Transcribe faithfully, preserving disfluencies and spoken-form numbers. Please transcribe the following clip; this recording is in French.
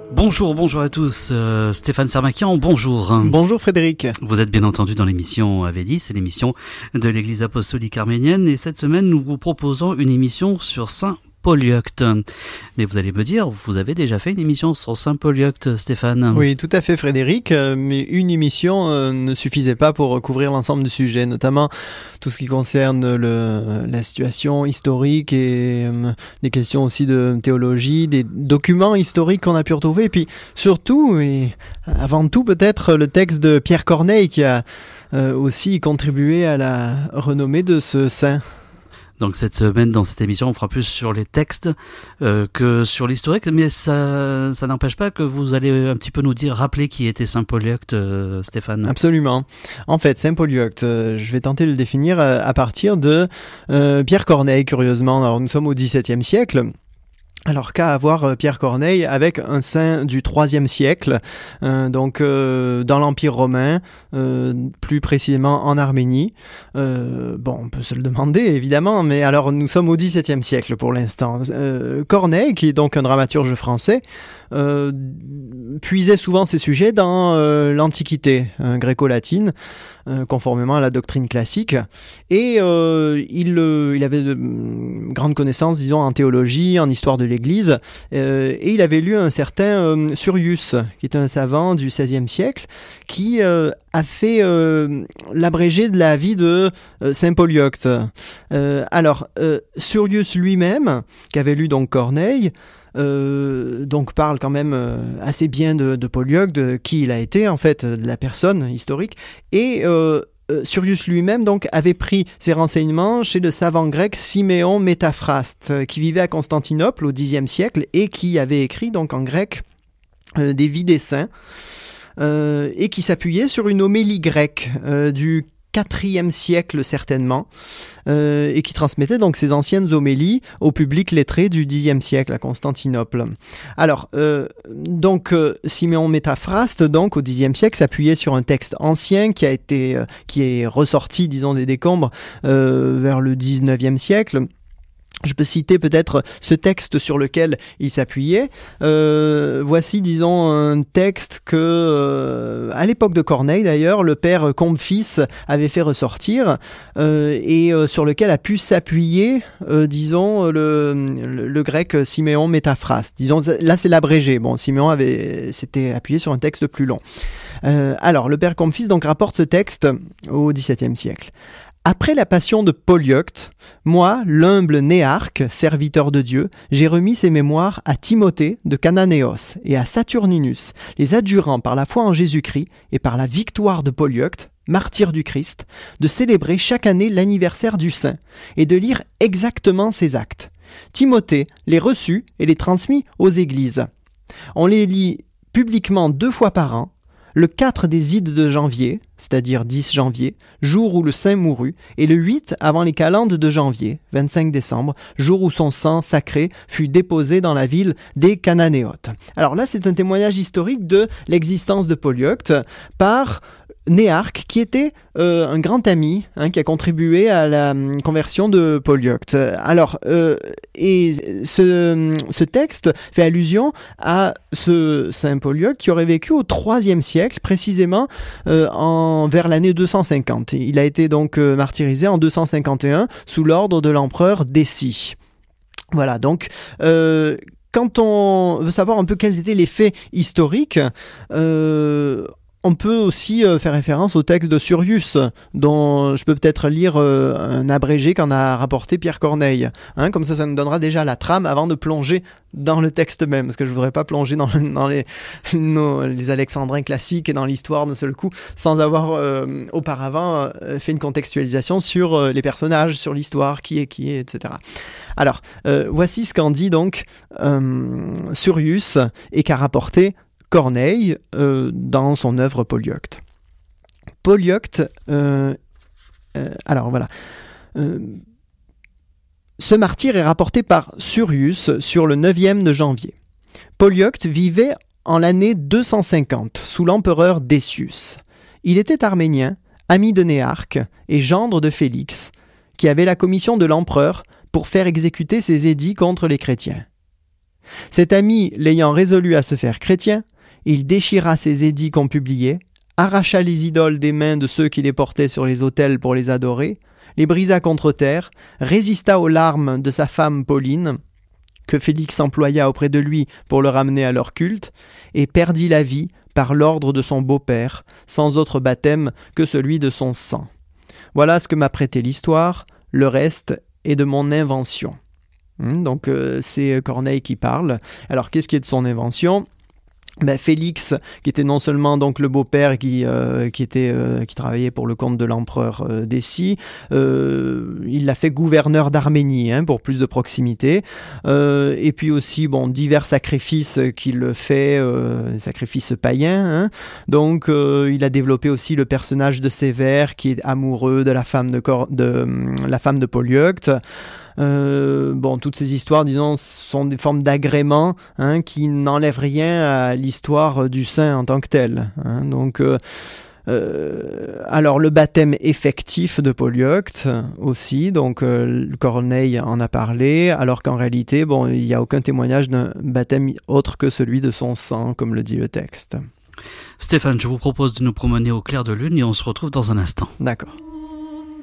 Bonjour, bonjour à tous. Euh, Stéphane Sermakian, bonjour. Bonjour Frédéric. Vous êtes bien entendu dans l'émission Avédis, c'est l'émission de l'Église apostolique arménienne. Et cette semaine, nous vous proposons une émission sur Saint Polyeucte. Mais vous allez me dire, vous avez déjà fait une émission sur Saint Polyeucte, Stéphane? Oui, tout à fait Frédéric, mais une émission euh, ne suffisait pas pour recouvrir l'ensemble du sujet, notamment tout ce qui concerne le, la situation historique et euh, des questions aussi de théologie, des documents historiques qu'on a pu retrouver, et puis surtout, et avant tout peut-être, le texte de Pierre Corneille qui a euh, aussi contribué à la renommée de ce saint. Donc cette semaine, dans cette émission, on fera plus sur les textes euh, que sur l'historique, mais ça, ça n'empêche pas que vous allez un petit peu nous dire, rappeler qui était Saint Polyeucte, euh, Stéphane. Absolument. En fait, Saint Polyeucte, euh, je vais tenter de le définir à, à partir de euh, Pierre Corneille, curieusement. Alors nous sommes au dix-septième siècle. Alors qu'à avoir Pierre Corneille avec un saint du troisième siècle, euh, donc euh, dans l'Empire romain, euh, plus précisément en Arménie. Euh, bon, on peut se le demander évidemment, mais alors nous sommes au dix-septième siècle pour l'instant. Euh, Corneille, qui est donc un dramaturge français, euh, puisait souvent ses sujets dans euh, l'Antiquité euh, gréco-latine, euh, conformément à la doctrine classique, et euh, il, euh, il avait de euh, grandes connaissances, disons, en théologie, en histoire de l'Église, euh, et il avait lu un certain euh, Surius, qui est un savant du seizième siècle, qui euh, a fait euh, l'abrégé de la vie de euh, Saint Polyeucte. Euh, alors, euh, Surius lui-même, qui avait lu donc Corneille, Euh, donc parle quand même euh, assez bien de, de Polyeucte, de qui il a été en fait, de la personne historique, et euh, euh, Surius lui-même donc avait pris ses renseignements chez le savant grec Siméon Métaphraste, euh, qui vivait à Constantinople au dixième siècle et qui avait écrit donc en grec euh, des vies des saints, euh, et qui s'appuyait sur une homélie grecque euh, du quatrième siècle certainement, euh, et qui transmettait donc ces anciennes homélies au public lettré du dixième siècle à Constantinople. Alors, euh, donc euh, Siméon Métaphraste, donc au dixième siècle, s'appuyait sur un texte ancien qui a été, euh, qui est ressorti, disons, des décombres euh, vers le dix-neuvième siècle. Je peux citer peut-être ce texte sur lequel il s'appuyait. Euh, voici, disons, un texte que, euh, à l'époque de Corneille d'ailleurs, le père Combe-Fils avait fait ressortir euh, et euh, sur lequel a pu s'appuyer, euh, disons, le, le, le grec Siméon Métaphraste. Disons, là c'est l'abrégé. Bon, Siméon avait s'était appuyé sur un texte plus long. Euh, alors, le père Combe-Fils donc rapporte ce texte au dix-septième siècle. Après la passion de Polyeucte, moi, l'humble Néarque, serviteur de Dieu, j'ai remis ces mémoires à Timothée de Cananéos et à Saturninus, les adjurant par la foi en Jésus-Christ et par la victoire de Polyeucte, martyr du Christ, de célébrer chaque année l'anniversaire du saint et de lire exactement ses actes. Timothée les reçut et les transmit aux églises. On les lit publiquement deux fois par an, le quatre des Ides de janvier, c'est-à-dire dix janvier, jour où le saint mourut, et le huit avant les calendes de janvier, vingt-cinq décembre, jour où son sang sacré fut déposé dans la ville des Cananéotes. Alors là, c'est un témoignage historique de l'existence de Polyeucte par Néarque, qui était euh, un grand ami, hein, qui a contribué à la um, conversion de Polyeucte. Alors, euh, et ce, ce texte fait allusion à ce saint Polyeucte qui aurait vécu au troisième siècle, précisément euh, en, vers l'année deux cent cinquante. Il a été donc euh, martyrisé en deux cent cinquante et un sous l'ordre de l'empereur Décie. Voilà, donc... Euh, quand on veut savoir un peu quels étaient les faits historiques, euh, on peut aussi euh, faire référence au texte de Surius, dont je peux peut-être lire euh, un abrégé qu'en a rapporté Pierre Corneille. Hein, comme ça, ça nous donnera déjà la trame avant de plonger dans le texte même, parce que je voudrais pas plonger dans, dans les, nos, les alexandrins classiques et dans l'histoire d'un seul coup, sans avoir euh, auparavant euh, fait une contextualisation sur euh, les personnages, sur l'histoire, qui est qui est, et cetera. Alors, euh, voici ce qu'en dit donc euh, Surius et qu'a rapporté Corneille euh, dans son œuvre Polyeucte. Polyeucte, euh, euh, alors voilà, euh, ce martyr est rapporté par Surius sur le neuvième de janvier. Polyeucte vivait en l'année deux cent cinquante sous l'empereur Décius. Il était arménien, ami de Néarque et gendre de Félix, qui avait la commission de l'empereur pour faire exécuter ses édits contre les chrétiens. Cet ami, l'ayant résolu à se faire chrétien, il déchira ses édits qu'on publiait, arracha les idoles des mains de ceux qui les portaient sur les autels pour les adorer, les brisa contre terre, résista aux larmes de sa femme Pauline, que Félix employa auprès de lui pour le ramener à leur culte, et perdit la vie par l'ordre de son beau-père, sans autre baptême que celui de son sang. Voilà ce que m'a prêté l'histoire, le reste est de mon invention. Hum, donc euh, c'est Corneille qui parle. Alors qu'est-ce qui est de son invention ? Ben, Félix, qui était non seulement donc le beau-père qui euh, qui était euh, qui travaillait pour le compte de l'empereur euh, Décy, euh, il l'a fait gouverneur d'Arménie hein, pour plus de proximité, euh, et puis aussi bon divers sacrifices qu'il fait, euh, sacrifices païens. Hein. Donc euh, il a développé aussi le personnage de Sévère qui est amoureux de la femme de Cor- de euh, la femme de Polyeucte. Euh, bon, toutes ces histoires, disons, sont des formes d'agrément hein, qui n'enlèvent rien à l'histoire du saint en tant que tel. Hein. Donc, euh, euh, alors le baptême effectif de Polyeucte aussi, donc euh, Corneille en a parlé, alors qu'en réalité, bon, il n'y a aucun témoignage d'un baptême autre que celui de son sang, comme le dit le texte. Stéphane, je vous propose de nous promener au clair de lune et on se retrouve dans un instant. D'accord.